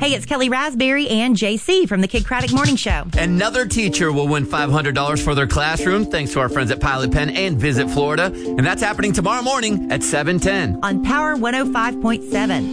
Hey, it's Kelly Raspberry and JC from the Kid Craddock Morning Show. Another teacher will win $500 for their classroom thanks to our friends at Pilot Pen and Visit Florida. And that's happening tomorrow morning at 7:10 on Power 105.7.